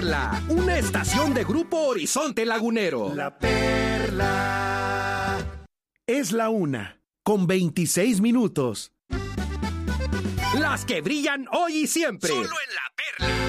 Perla, una estación de Grupo Horizonte Lagunero. La Perla. Es la 1:26. Las que brillan hoy y siempre. Solo en La Perla.